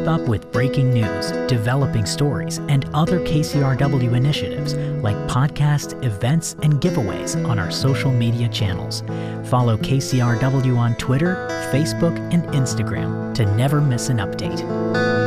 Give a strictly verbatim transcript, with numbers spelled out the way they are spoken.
up with breaking news, developing stories, and other K C R W initiatives like podcasts, events, and giveaways on our social media channels. Follow K C R W on Twitter, Facebook, and Instagram to never miss an update.